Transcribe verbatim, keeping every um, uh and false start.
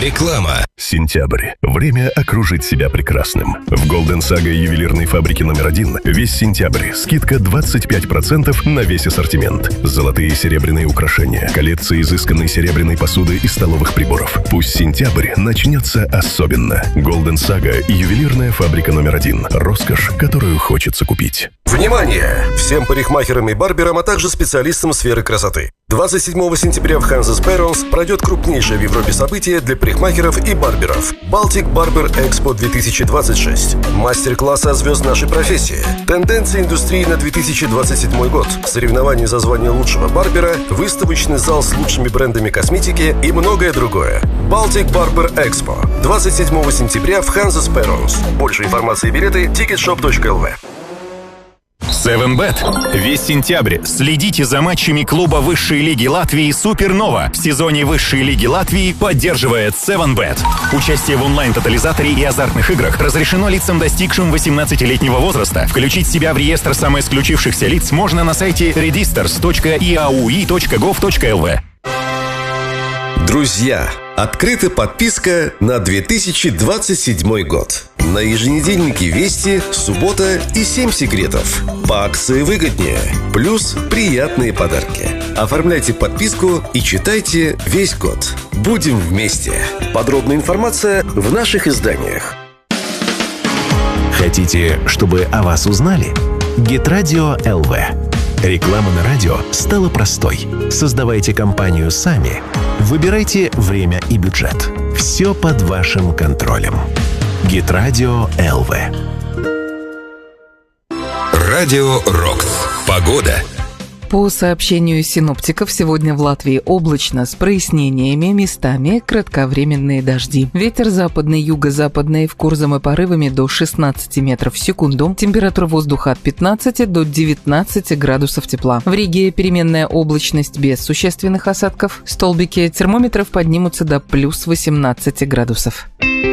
Реклама. Сентябрь. Время окружить себя прекрасным. В Golden Saga ювелирной фабрики номер один весь сентябрь скидка двадцать пять процентов на весь ассортимент. Золотые и серебряные украшения, коллекция изысканной серебряной посуды и столовых приборов. Пусть сентябрь начнется особенно. Golden Saga ювелирная фабрика номер один. Роскошь, которую хочется купить. Внимание! Всем парикмахерам и барберам, а также специалистам сферы красоты. двадцать седьмого сентября в Hanses Perons пройдет крупнейшее в Европе событие для парикмахеров и барберов – Baltic Barber Expo две тысячи двадцать шесть. Мастер-классы от звезд нашей профессии, тенденции индустрии на две тысячи двадцать седьмой год, соревнования за звание лучшего барбера, выставочный зал с лучшими брендами косметики и многое другое. Baltic Barber Expo двадцать седьмого сентября в Hanses Perons. Больше информации и билеты тикетшоп точка эл ви. севен бет. Весь сентябрь следите за матчами клуба высшей лиги Латвии «Супернова» в сезоне высшей лиги Латвии поддерживает севен бет. Участие в онлайн-тотализаторе и азартных играх разрешено лицам, достигшим восемнадцатилетнего возраста. Включить себя в реестр самоисключившихся лиц можно на сайте редистерс точка и эй ю и точка гов точка эл ви. Друзья, открыта подписка на две тысячи двадцать седьмой год. На еженедельнике «Вести» суббота и семь секретов. По акции выгоднее. Плюс приятные подарки. Оформляйте подписку и читайте весь год. Будем вместе. Подробная информация в наших изданиях. Хотите, чтобы о вас узнали? Гитрадио эл ви. Реклама на радио стала простой. Создавайте компанию сами. Выбирайте время и бюджет. Все под вашим контролем. Гитрадио эл ви. Радио Рокс. Погода. По сообщению синоптиков, сегодня в Латвии облачно с прояснениями, местами кратковременные дожди. Ветер западный, юго-западный, в Курзам и порывами до шестнадцати метров в секунду. Температура воздуха от пятнадцати до девятнадцати градусов тепла. В Риге переменная облачность без существенных осадков. Столбики термометров поднимутся до плюс восемнадцати градусов.